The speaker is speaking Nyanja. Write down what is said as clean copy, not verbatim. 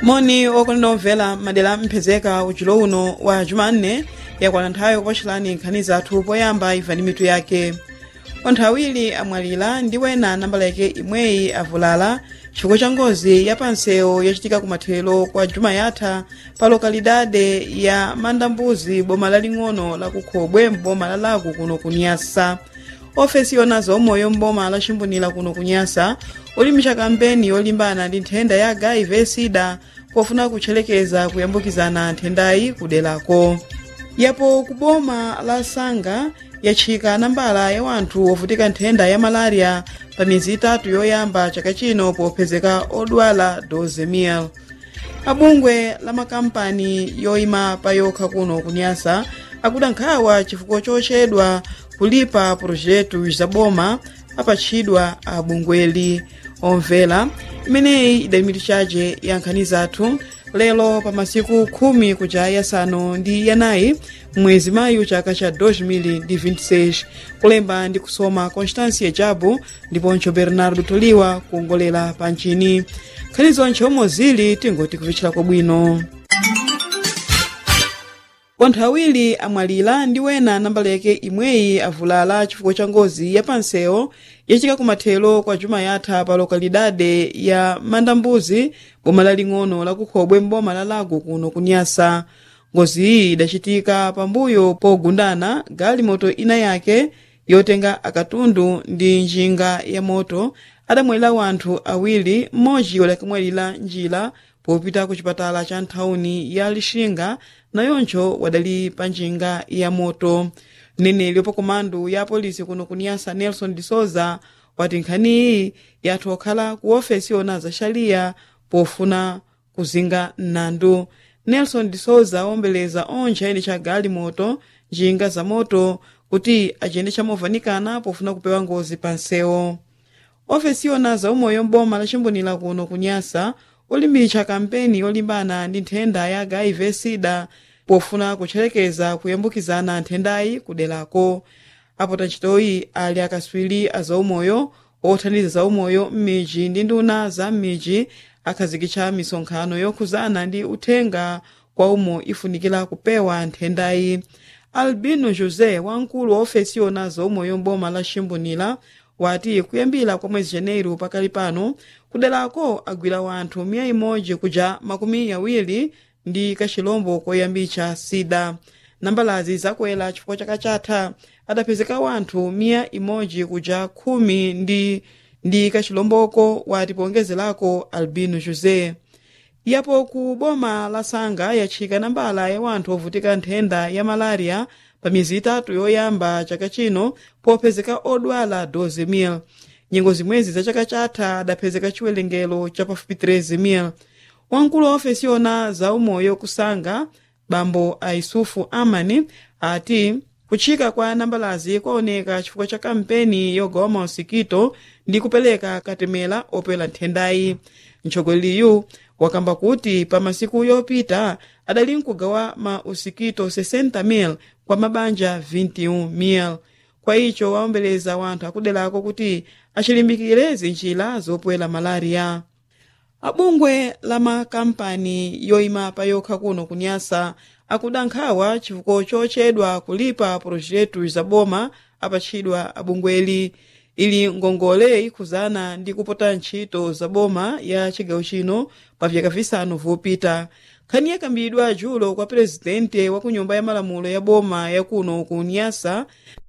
Moni okondovela madela mpezeka ujulo uno wa Jumanne yakwana nthawi kupachilani nkhani zathu poyamba imvani mitu yake. Onthu awiri amwalira ndi wena nambala yake imweyi avulala chifukwa cha ngozi ya pansewu yachitika kumathero kwa juma yatha pa lokalidade ya Mandambuzi boma laling'ono la Kukhobwe mboma la Lago kuno kunyasa. Ofesi yona zaumoyo mboma la Chimbunira kuno kunyasa ulimisha kampeni yolimbana ndi nthenda ya HIV/SIDA pofuna kutchelekeza kuyambukizana nthendayi kudelako. Yapo kuboma la Sanga yachika nambala ya wanthu ovutika nthenda ya malaria pa miyezi itatu yoyamba chaka chino popezeka odwala 12,000. Abungwe la makampani yoyima pa yokha kuno kunyasa akuda nkhawa chifukwa chochedwa kulipa projetu zaboma apatchidwa abungweli. Omvera, imeneyi idayimirichaje ya nkhani zathu lero pa masiku 10 kuja yasanu ndi yanayi mwezi Mayu chaka cha 2026. Kulemba ndi kusoma Constância Jabu ndiponso Bernardo Toliwa kuongolera pa nchini. Nkhani zonse omwe zili tingoti kuvichira kwabwino. Onthu awiri amwalira ndi wena nambala yake imweyi avulala chifukwa cha ngozi ya pansewu yachitika kumathero kwa juma yatha pa lokalidade ya Mandambuzi boma laling'ono la Kukhobwe mboma la Lago kuno kunyasa. Ngozi iyi idachitika pambuyo pogundana galimoto ina yake yotenga akatundu ndi njinga ya moto adamwalira wanthu awiri, mmodzi wadakamwalira njira popita ku chipatala cha nthawuni ya Lixinga nayoncho wadali pa njinga ya moto. Mneneri wa komando ya polisi kuno kunyasa Nelson de Souza wati nkhani iyi yatha okhala ku ofesi yona za sharia pofuna kuzinga mnandu. Nelson de Souza wombeleza onse ayende cha galimoto njinga za moto kuti achiyende chamovanikana pofuna kupewa ngozi pansewu. Ofesi yona za umoyo mboma la Chimbunira kuno kunyasa ulimbitcha kampeni yolimbana ndi nthenda ya HIV/SIDA pofuna kutchelekeza kuyambukizana nthendayi kudelako. Apo tachitoyi ali akaswiri a zaumoyo othandiza zaumoyo m'midzi ndi nduna za m'midzi akhazikitcha misonkhano yokhuzana ndi uthenga kwa umo ifunikira kupewa nthendayi. Albino José wamkulu wa ofesi yona zaumoyo mboma la Chimbunira wati kuyambira kwa mwezi Janeiro pakali pano kudelako agwira wanthu 100 kuja 20 ndi kachilombo koyambitcha SIDA. Nambalazi zakwera chifukwa chaka chatha adapezeka wanthu 100 kuja 10 ndi kachilomboko wati pongezerako Albino José. Yapo ku boma la Sanga yachika nambala ya wanthu ovutika nthenda ya malaria pa miyezi itatu yoyamba chaka chino popezeka odwala 12,000. Nyengo zimwezi za chaka chatha adapezeka chiwerengero cha pafupi 13,000. Wamkulu wa ofesi yona za umoyo kusanga Bambo Aisufu Amani ati kuchika kwa nambalazi kwaoneka chifukwa cha kampeni yogawa mausikito ndi kupeleka katemera opewera nthendayi. Mtsogoleri wakamba kuti pa masiku yopita adali nkugawa mausikito 60,000 kwa mabanja 21,000. Kwa icho waombeleza wanthu akudelako kuti achilimbikire zinjira zopewera malaria. Abungwe la makampani yoyima pa yokha kuno kunyasa akuda nkhawa chifukwa chochedwa kulipa projetu zaboma apatchidwa abungweli. Ili ngongole ikhuzana ndi kupota ntchito zaboma ya chigawo chino pa vyaka visanu vopita. Nkhani yakambidwa julo kwa presidente wa kunyumba ya malamulo ya boma ya kuno kunyasa